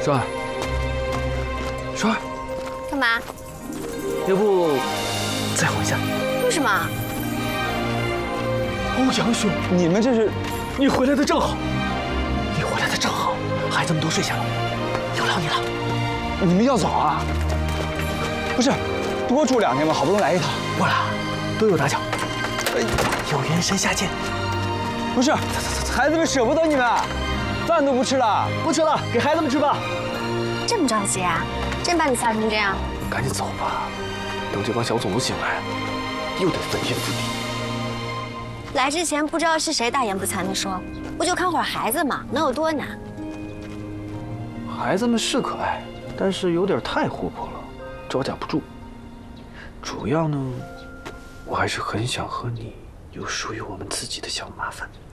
双儿，双儿， 干嘛？ 要不再哄一下？ 为什么？ 欧阳兄，你们这是？你回来的正好，你回来的正好，孩子们都睡下了，有劳你了。 你们要走啊？不是，多住2天吧，好不容易来一趟。 不了，都有打搅。有缘神下见。 不是，孩子们舍不得你们，饭都不吃了。 不吃了，给孩子们吃吧。 这么着急啊？真把你吓成这样？ 赶紧走吧，等这帮小总都醒来，又得翻天覆地。 来之前不知道是谁大言不惭地说，不就看会儿孩子嘛，能有多难？ 孩子们是可爱，但是有点太活泼了，招架不住。主要呢，我还是很想和你有属于我们自己的小麻烦。